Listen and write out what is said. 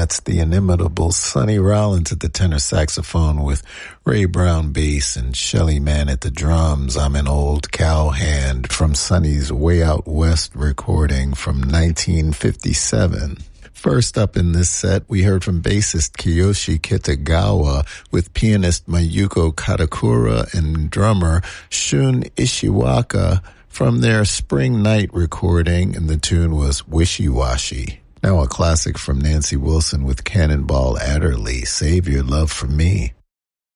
That's the inimitable Sonny Rollins at the tenor saxophone with Ray Brown bass and Shelly Manne at the drums. I'm an Old Cowhand from Sonny's Way Out West recording from 1957. First up in this set, we heard from bassist Kiyoshi Kitagawa with pianist Mayuko Katakura and drummer Shun Ishiwaka from their Spring Night recording, and the tune was Wishy Washy. Now a classic from Nancy Wilson with Cannonball Adderley, Save Your Love for Me.